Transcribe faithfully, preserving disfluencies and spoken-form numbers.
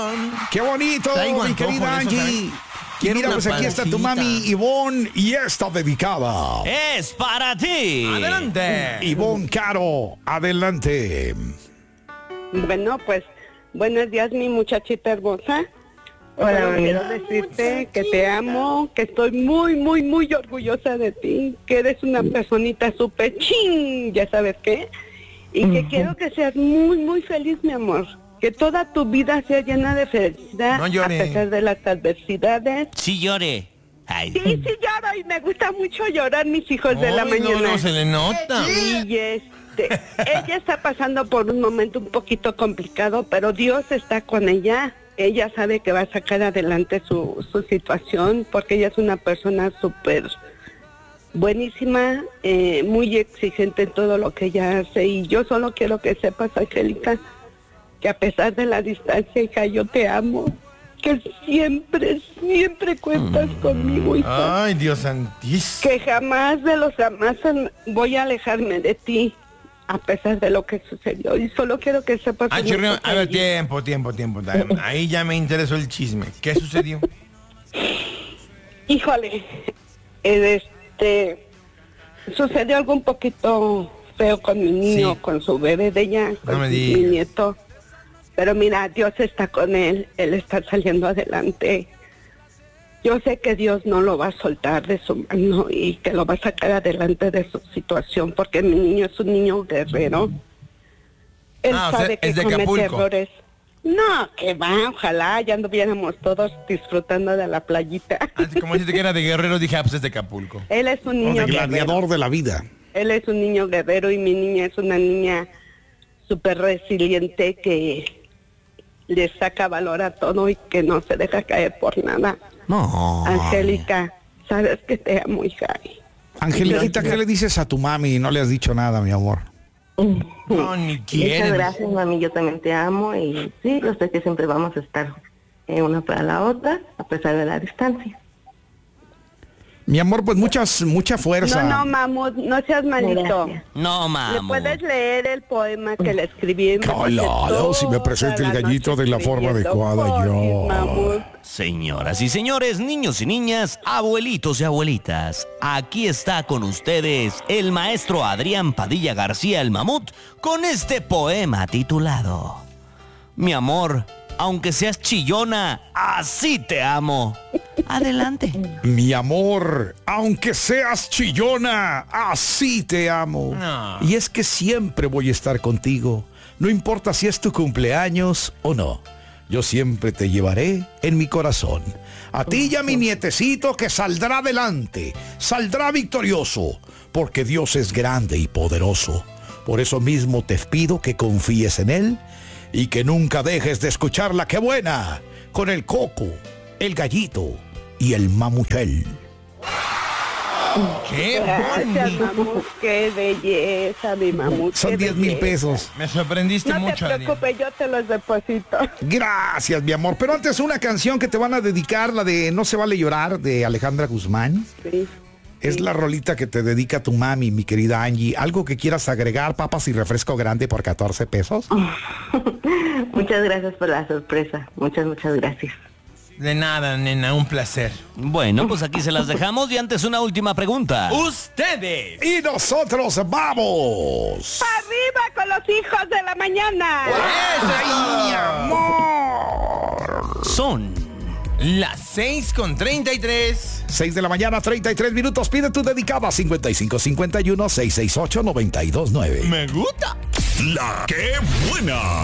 Qué bonito, Traigo mi antojo querida de eso, Angie. ¿saben? Y Quiero mira, una pues aquí está tu pancita. mami Ivonne y está dedicada. Es para ti. Adelante. Ivonne Caro, adelante. Bueno, pues, buenos días, mi muchachita hermosa. Hola, Solo mami. quiero decirte que te amo, que estoy muy, muy, muy orgullosa de ti, que eres una personita súper ching, ya sabes qué, y que quiero que seas muy, muy feliz, mi amor. Que toda tu vida sea llena de felicidad, No a llore. pesar de las adversidades. Sí llore. Ay. Sí, sí lloro y me gusta mucho llorar, mis hijos de la Ay, mañana. no, no, se le nota. Y este, ella está pasando por un momento un poquito complicado, pero Dios está con ella. Ella sabe que va a sacar adelante su, su situación, porque ella es una persona súper buenísima, eh, muy exigente en todo lo que ella hace. Y yo solo quiero que sepas, Angélica, que a pesar de la distancia, hija, yo te amo. Que siempre, siempre cuentas conmigo, hija. Ay, Dios santísimo. Que jamás de los jamás voy a alejarme de ti, a pesar de lo que sucedió. Y solo quiero que sepas... Ah, una chirrión, cosa, a ver, Angie. tiempo, tiempo, tiempo. Ahí ya me interesó el chisme. ¿Qué sucedió? Híjole, este, sucedió algo un poquito feo con mi niño, Sí. con su bebé de ella, con No me mi digas. nieto. Pero mira, Dios está con él, él está saliendo adelante. Yo sé que Dios no lo va a soltar de su mano y que lo va a sacar adelante de su situación, porque mi niño es un niño guerrero. Él Ah, o sea, sabe que es de comete Acapulco. errores. No, que va, ojalá ya anduviéramos todos disfrutando de la playita. Así como dijiste que era de Guerrero, dije, ah, pues es de Acapulco. Él es un O niño de guerrero. gladiador de la vida. Él es un niño guerrero y mi niña es una niña súper resiliente que le saca valor a todo y que no se deja caer por nada. No. Angélica, sabes que te amo, hija. Angelita, ¿qué le dices a tu mami? No le has dicho nada, mi amor. No, ni Muchas quieren. gracias, mami. Yo también te amo y sí, yo sé que siempre vamos a estar eh, una para la otra, a pesar de la distancia. Mi amor, pues muchas, mucha fuerza. No, no, mamut, no seas malito. Gracias. No, ¿Le mamá. puedes leer el poema que le escribí? Me pasé Calado, si me toda presenta el la gallito noche de la forma escribiendo. adecuada, yo. Porfis, mamut. Señoras y señores, niños y niñas, abuelitos y abuelitas, aquí está con ustedes el maestro Adrián Padilla García el Mamut con este poema titulado Mi amor, aunque seas chillona, así te amo. Adelante. Mi amor, aunque seas chillona, así te amo. No. Y es que siempre voy a estar contigo, no importa si es tu cumpleaños o no. Yo siempre te llevaré en mi corazón. A ti y a mi nietecito que saldrá adelante, saldrá victorioso, porque Dios es grande y poderoso. Por eso mismo te pido que confíes en Él y que nunca dejes de escuchar la que buena con el Coco, el Gallito y el Mamuchel. ¡Qué Gracias, bonito! mamut, qué belleza, mi mamut. Son qué diez mil belleza. pesos. Me sorprendiste No mucho, te Adrián. preocupes, yo te los deposito. Gracias, mi amor. Pero antes una canción que te van a dedicar, la de No se vale llorar, de Alejandra Guzmán. Sí. Es la rolita que te dedica tu mami, mi querida Angie. ¿Algo que quieras agregar, papas y refresco grande por catorce pesos? Muchas gracias por la sorpresa. Muchas, muchas gracias. De nada, nena, un placer. Bueno, pues aquí se las dejamos y antes una última pregunta. ¡Ustedes! Y nosotros vamos. ¡Arriba con los hijos de la mañana! ¡Ay, mi amor! Son Las seis con treinta y tres. seis de la mañana, treinta y tres minutos. Pide tu dedicada cincuenta y cinco cincuenta y uno, seiscientos sesenta y ocho, noventa y dos nueve. Me gusta. La que buena.